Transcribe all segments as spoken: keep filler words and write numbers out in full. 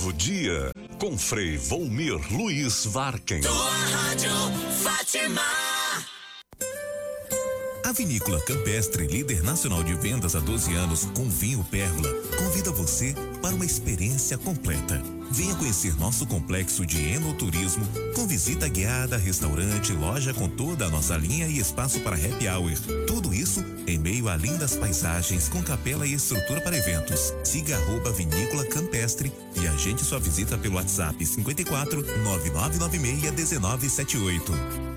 novo dia com Frei Volmir Luiz Varken. Tua rádio Fátima. A Vinícola Campestre, líder nacional de vendas há doze anos com vinho Pérola, convida você para uma experiência completa. Venha conhecer nosso complexo de enoturismo com visita guiada, restaurante, loja com toda a nossa linha e espaço para happy hour. Tudo isso em meio a lindas paisagens com capela e estrutura para eventos. Siga arroba Vinícola Campestre e agende sua visita pelo WhatsApp cinquenta e quatro, nove nove nove seis, um nove sete oito.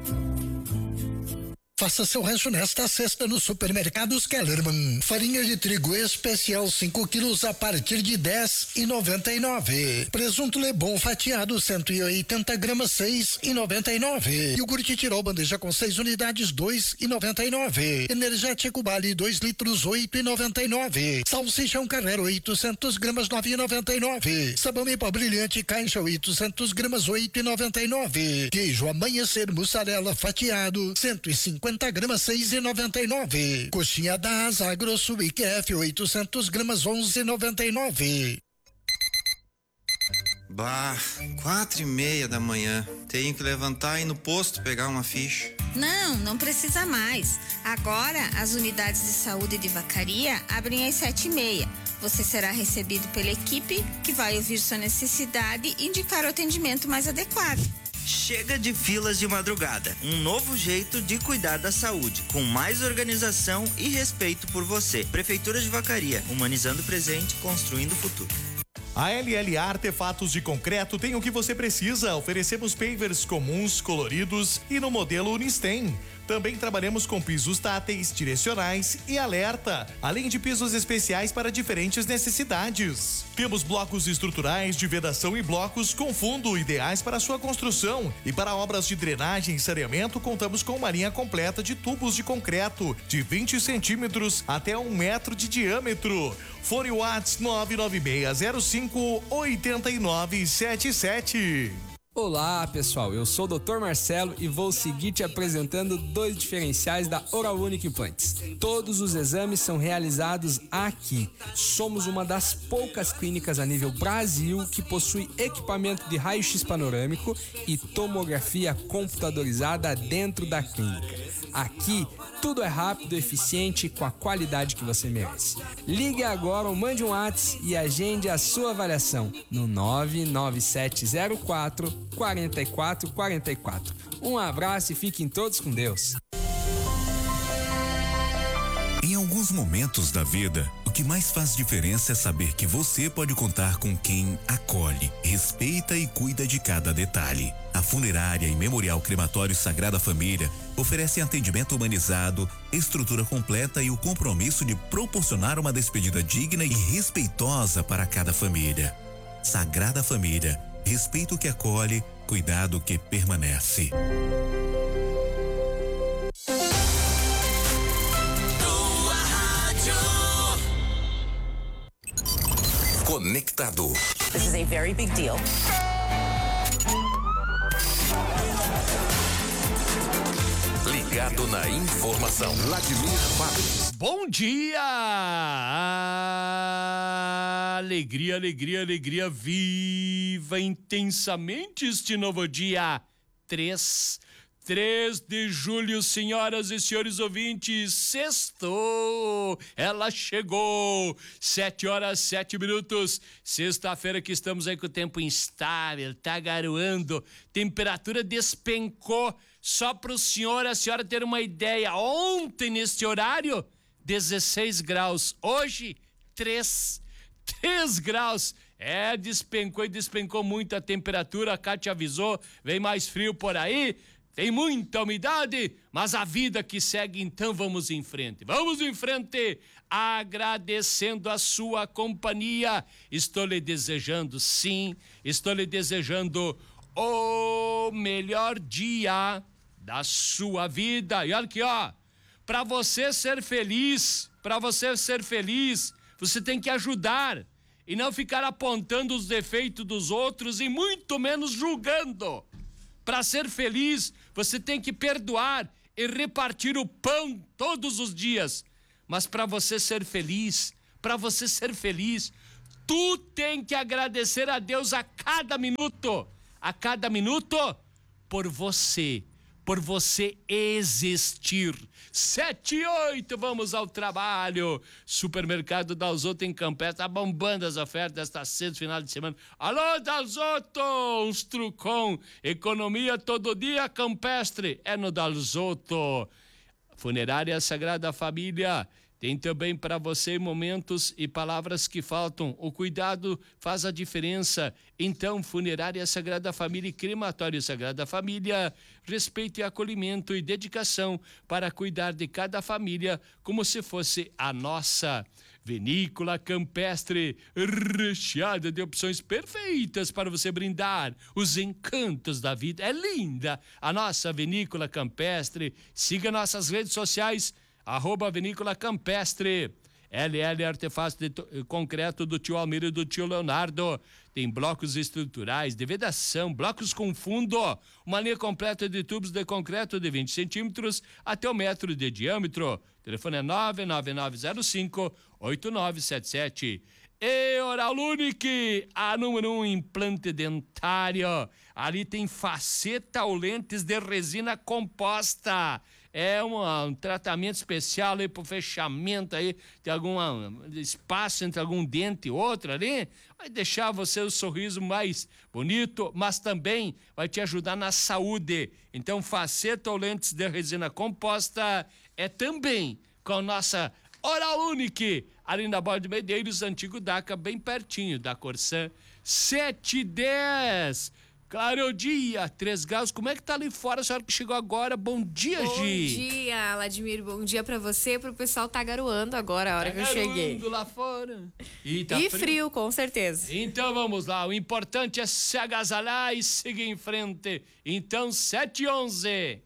Faça seu rancho nesta sexta no Supermercados Kellerman. Farinha de trigo especial cinco quilos a partir de dez e noventa e nove. Presunto Lebon fatiado cento e oitenta gramas seis e noventa e nove. Iogurte Tirol bandeja com seis unidades dois e noventa e nove. Energético Bali dois litros oito e noventa e nove. Salsichão Carrero oitocentos gramas nove e noventa e nove. Sabão em pó brilhante caixa oitocentos gramas oito e noventa e nove. Queijo Amanhecer mussarela fatiado cento e cinquenta gramas seis e noventa e nove. Coxinha da Asa grosso I Q F oitocentos gramas onze e noventa e nove. Bah, quatro e meia da manhã. Tenho que levantar e ir no posto pegar uma ficha. Não, não precisa mais. Agora as unidades de saúde de Vacaria abrem às sete e meia. Você será recebido pela equipe que vai ouvir sua necessidade e indicar o atendimento mais adequado. Chega de filas de madrugada. Um novo jeito de cuidar da saúde, com mais organização e respeito por você. Prefeitura de Vacaria, humanizando o presente, construindo o futuro. A L L A Artefatos de Concreto tem o que você precisa. Oferecemos pavers comuns, coloridos e no modelo Unistem. Também trabalhamos com pisos táteis, direcionais e alerta, além de pisos especiais para diferentes necessidades. Temos blocos estruturais de vedação e blocos com fundo ideais para sua construção. E para obras de drenagem e saneamento, contamos com uma linha completa de tubos de concreto de vinte centímetros até um metro de diâmetro. Fone Whats nove nove seis zero cinco oito nove sete sete. Olá pessoal, eu sou o doutor Marcelo e vou seguir te apresentando dois diferenciais da Oral Unique Implantes. Todos os exames são realizados aqui. Somos uma das poucas clínicas a nível Brasil que possui equipamento de raio-x panorâmico e tomografia computadorizada dentro da clínica. Aqui, tudo é rápido, eficiente e com a qualidade que você merece. Ligue agora ou mande um WhatsApp e agende a sua avaliação no nove nove sete zero quatro quatro quatro quatro quatro. Um abraço e fiquem todos com Deus. Em alguns momentos da vida, o que mais faz diferença é saber que você pode contar com quem acolhe, respeita e cuida de cada detalhe. A Funerária e Memorial Crematório Sagrada Família oferecem atendimento humanizado, estrutura completa e o compromisso de proporcionar uma despedida digna e respeitosa para cada família. Sagrada Família, respeito que acolhe, cuidado que permanece. Conectado. This is a very big deal. Ligado na informação. Vladimir Fábio. Bom dia! Alegria, alegria, alegria. Viva intensamente este novo dia. Três. três de julho, senhoras e senhores ouvintes, sextou, ela chegou, sete horas, sete minutos, sexta-feira que estamos aí com o tempo instável, tá garoando, temperatura despencou, só pro senhor, a senhora ter uma ideia, ontem neste horário, dezesseis graus, hoje, três, três graus, é, despencou e despencou muito a temperatura, a Cátia avisou, vem mais frio por aí, tem muita umidade, mas a vida que segue, então vamos em frente. Vamos em frente, agradecendo a sua companhia. Estou lhe desejando, sim, estou lhe desejando o melhor dia da sua vida. E olha aqui, ó, para você ser feliz, para você ser feliz, você tem que ajudar e não ficar apontando os defeitos dos outros e muito menos julgando. Para ser feliz, você tem que perdoar e repartir o pão todos os dias. Mas para você ser feliz, para você ser feliz, Tu tem que agradecer a Deus a cada minuto, a cada minuto, por você, por você existir. Sete e oito, vamos ao trabalho. Supermercado Dalzotto em Campestre, tá bombando as ofertas desta sexta, final de semana. Alô, Dalzotto, uns trucom, economia todo dia, Campestre, é no Dalzotto. Funerária Sagrada Família, tem também para você momentos e palavras que faltam. O cuidado faz a diferença. Então, Funerária Sagrada Família e Crematório Sagrada Família, respeito e acolhimento e dedicação para cuidar de cada família como se fosse a nossa. Vinícola Campestre, recheada de opções perfeitas para você brindar os encantos da vida. É linda a nossa Vinícola Campestre. Siga nossas redes sociais, arroba Vinícola Campestre. L L Artefatos de Concreto do tio Almiro e do tio Leonardo. Tem blocos estruturais, de vedação, blocos com fundo, uma linha completa de tubos de concreto de vinte centímetros até um metro de diâmetro. O telefone é nove nove nove zero cinco oito nove sete sete. E Oral Unique, a número um implante dentário. Ali tem faceta ou lentes de resina composta. É uma, um tratamento especial aí pro fechamento aí, tem algum espaço entre algum dente e outro ali, vai deixar você o sorriso mais bonito, mas também vai te ajudar na saúde. Então, faceta ou lentes de resina composta é também com a nossa Oral Unique, ali na Borda de Medeiros, antigo DACA, bem pertinho da Corsã. Sete e dez. Claro, dia, três graus. Como é que tá ali fora, a senhora que chegou agora? Bom dia, bom Gi. Bom dia, Vladimir. Bom dia pra você, pro pessoal tá garoando agora, a hora tá que eu cheguei. lá fora. E, tá e frio. frio, com certeza. Então vamos lá, o importante é se agasalhar e seguir em frente. Então, sete e onze.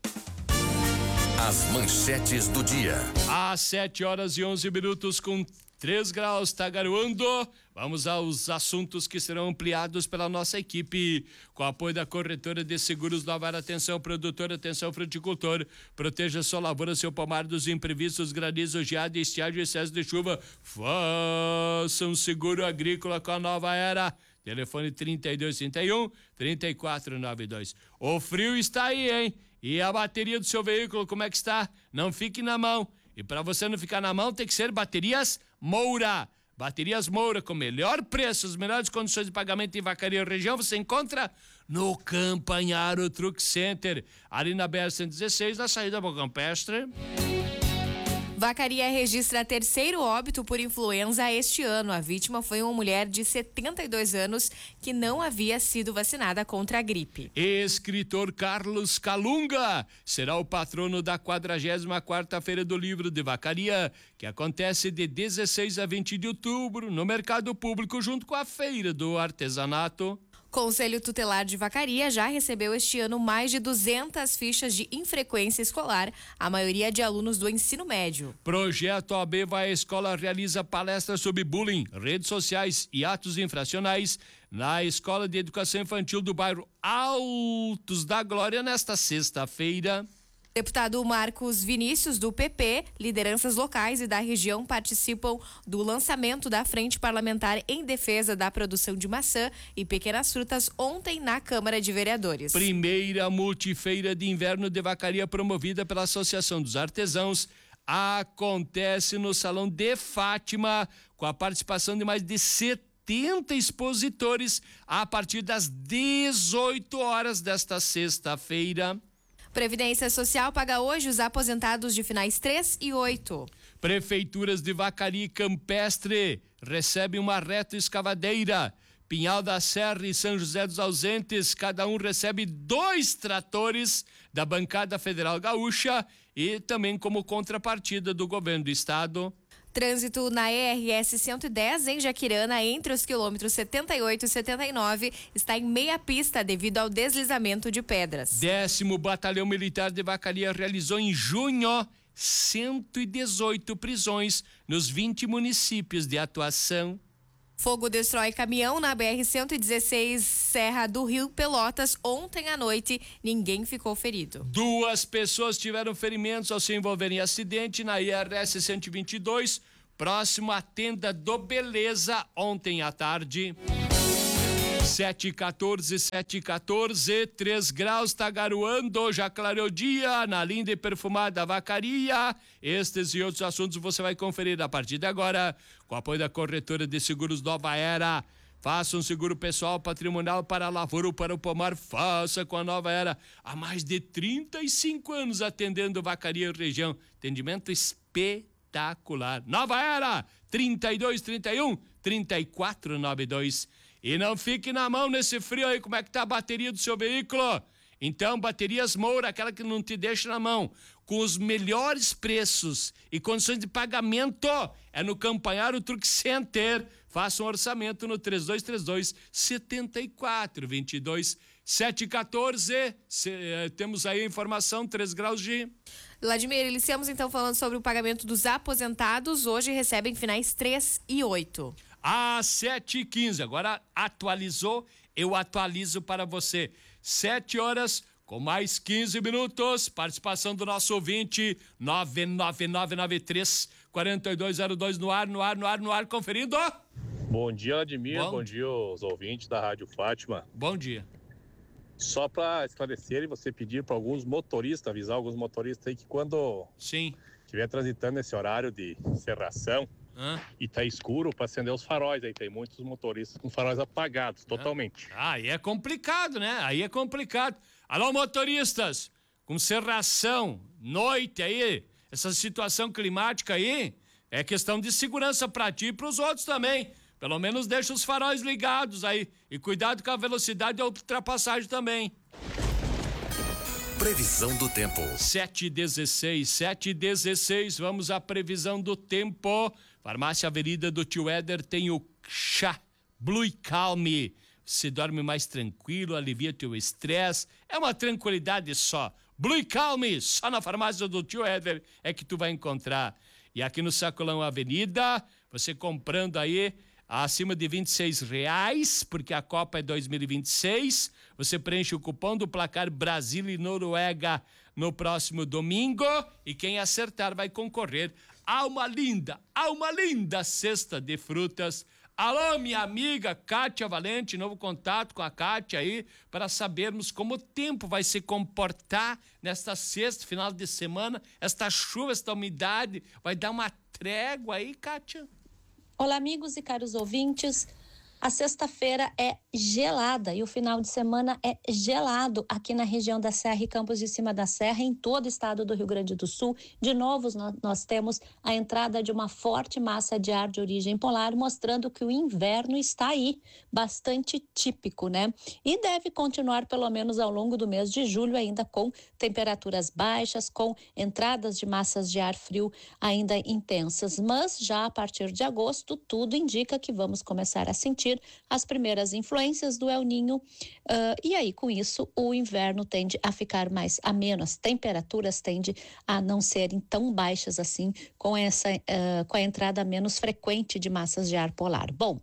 As manchetes do dia. Às sete horas e onze minutos com três graus, tá garoando. Vamos aos assuntos que serão ampliados pela nossa equipe. Com o apoio da Corretora de Seguros Nova Era. Atenção, produtor, atenção, fruticultor. Proteja sua lavoura, seu pomar dos imprevistos, granizo, geada, estiagem e excesso de chuva. Faça um seguro agrícola com a Nova Era. Telefone trinta e dois, trinta e um, trinta e quatro, noventa e dois. O frio está aí, hein? E a bateria do seu veículo, como é que está? Não fique na mão. E para você não ficar na mão, tem que ser Baterias Moura. Baterias Moura, com melhor preço, as melhores condições de pagamento em Vacaria região, você encontra no Campanharo Truck Center, ali na B R cento e dezesseis, na saída para o Campestre. Vacaria registra terceiro óbito por influenza este ano. A vítima foi uma mulher de setenta e dois anos que não havia sido vacinada contra a gripe. Escritor Carlos Calunga será o patrono da quadragésima quarta Feira do Livro de Vacaria, que acontece de dezesseis a vinte de outubro no Mercado Público, junto com a Feira do Artesanato. Conselho Tutelar de Vacaria já recebeu este ano mais de duzentas fichas de infrequência escolar, a maioria de alunos do ensino médio. Projeto O A B Vai à Escola realiza palestras sobre bullying, redes sociais e atos infracionais na Escola de Educação Infantil do bairro Altos da Glória nesta sexta-feira. Deputado Marcos Vinícius, do P P, lideranças locais e da região participam do lançamento da Frente Parlamentar em Defesa da Produção de Maçã e Pequenas Frutas ontem na Câmara de Vereadores. Primeira multifeira de inverno de Vacaria promovida pela Associação dos Artesãos acontece no Salão de Fátima, com a participação de mais de setenta expositores a partir das dezoito horas desta sexta-feira. Previdência Social paga hoje os aposentados de finais três e oito. Prefeituras de Vacaria e Campestre recebem uma retroescavadeira. Pinhal da Serra e São José dos Ausentes, cada um recebe dois tratores da bancada federal gaúcha e também como contrapartida do governo do estado. Trânsito na E R S cento e dez em Jaquirana, entre os quilômetros setenta e oito e setenta e nove, está em meia pista devido ao deslizamento de pedras. Décimo Batalhão Militar de Vacaria realizou em junho cento e dezoito prisões nos vinte municípios de atuação. Fogo destrói caminhão na B R cento e dezesseis, Serra do Rio Pelotas, ontem à noite. Ninguém ficou ferido. Duas pessoas tiveram ferimentos ao se envolverem em acidente na I R S cento e vinte e dois, próximo à tenda do Beleza, ontem à tarde. sete e quatorze, sete e quatorze, três graus, tá garoando, já clareou o dia, na linda e perfumada Vacaria. Estes e outros assuntos você vai conferir a partir de agora, com o apoio da corretora de seguros Nova Era. Faça um seguro pessoal patrimonial para a lavoura ou para o pomar, faça com a Nova Era. Há mais de trinta e cinco anos atendendo Vacaria e região. Atendimento espetacular. Nova Era, trinta e dois, trinta e um, trinta e quatro, noventa e dois. E não fique na mão nesse frio aí, como é que tá a bateria do seu veículo? Então, Baterias Moura, aquela que não te deixa na mão, com os melhores preços e condições de pagamento, é no Campanharo Truck Center. Faça um orçamento no três dois três dois, sete quatro dois dois, sete e quatorze. Se, eh, temos aí a informação, três graus de... Vladimir, iniciamos então falando sobre o pagamento dos aposentados. Hoje recebem finais três e oito. Às sete e quinze, agora atualizou, eu atualizo para você. sete horas com mais quinze minutos, participação do nosso ouvinte, nove nove nove nove três, quatro dois zero dois no ar, no ar, no ar, no ar, conferindo. Bom dia, Vladimir, bom, bom dia aos ouvintes da Rádio Fátima. Bom dia. Só para esclarecer e você pedir para alguns motoristas, avisar alguns motoristas aí que quando Sim. estiver transitando nesse horário de cerração, Hã? e tá escuro, para acender os faróis, aí tem muitos motoristas com faróis apagados, totalmente. Ah, aí é complicado, né? Aí é complicado. Alô, motoristas, com cerração, noite aí, essa situação climática aí, é questão de segurança para ti e para os outros também. Pelo menos deixa os faróis ligados aí e cuidado com a velocidade e a ultrapassagem também. Previsão do tempo. sete e dezesseis, sete e dezesseis, vamos à previsão do tempo. Farmácia Avenida do Tio Éder tem o chá Blue e Calme. Você dorme mais tranquilo, alivia teu estresse. É uma tranquilidade só. Blue e Calme, só na farmácia do Tio Éder é que tu vai encontrar. E aqui no Sacolão Avenida, você comprando aí acima de vinte e seis reais, porque a Copa é dois mil e vinte e seis, você preenche o cupom do placar Brasil e Noruega no próximo domingo e quem acertar vai concorrer a uma linda, a uma linda cesta de frutas. Alô, minha amiga Kátia Valente, novo contato com a Kátia aí, para sabermos como o tempo vai se comportar nesta sexta, final de semana, esta chuva, esta umidade, vai dar uma trégua aí, Kátia? Olá, amigos e caros ouvintes. A sexta-feira é gelada e o final de semana é gelado aqui na região da Serra e Campos de Cima da Serra, em todo o estado do Rio Grande do Sul. De novo, nós temos a entrada de uma forte massa de ar de origem polar, mostrando que o inverno está aí, bastante típico, né? E deve continuar pelo menos ao longo do mês de julho, ainda com temperaturas baixas, com entradas de massas de ar frio ainda intensas. Mas já a partir de agosto, tudo indica que vamos começar a sentir as primeiras influências do El Niño, uh, e aí com isso o inverno tende a ficar mais ameno, as temperaturas tendem a não serem tão baixas assim com essa uh, com a entrada menos frequente de massas de ar polar. Bom,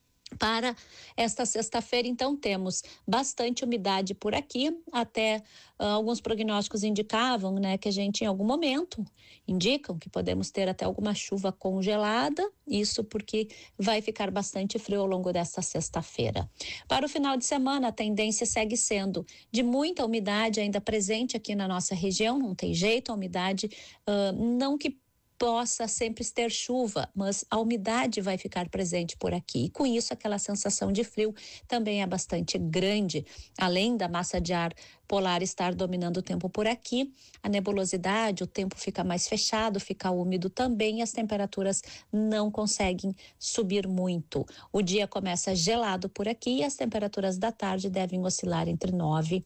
para esta sexta-feira, então, temos bastante umidade por aqui, até uh, alguns prognósticos indicavam, né, que a gente em algum momento indicam que podemos ter até alguma chuva congelada, isso porque vai ficar bastante frio ao longo desta sexta-feira. Para o final de semana, a tendência segue sendo de muita umidade ainda presente aqui na nossa região, não tem jeito, a umidade uh, não que possa sempre ter chuva, mas a umidade vai ficar presente por aqui. E com isso, aquela sensação de frio também é bastante grande. Além da massa de ar polar estar dominando o tempo por aqui, a nebulosidade, o tempo fica mais fechado, fica úmido também e as temperaturas não conseguem subir muito. O dia começa gelado por aqui e as temperaturas da tarde devem oscilar entre nove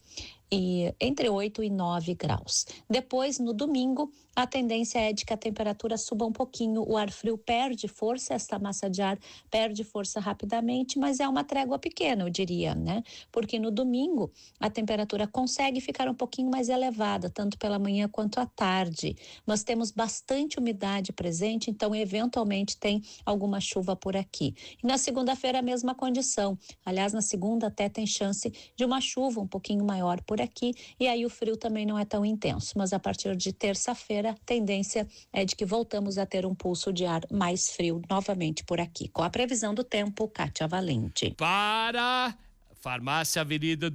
e entre oito e nove graus. Depois, no domingo, a tendência é de que a temperatura suba um pouquinho, o ar frio perde força, esta massa de ar perde força rapidamente, mas é uma trégua pequena, eu diria, né? Porque no domingo a temperatura consegue ficar um pouquinho mais elevada, tanto pela manhã quanto à tarde, mas temos bastante umidade presente, então eventualmente tem alguma chuva por aqui. E na segunda-feira a mesma condição, aliás, na segunda até tem chance de uma chuva um pouquinho maior por por aqui e aí o frio também não é tão intenso, mas a partir de terça-feira a tendência é de que voltamos a ter um pulso de ar mais frio novamente por aqui. Com a previsão do tempo, Kátia Valente. Para Farmácia Avenida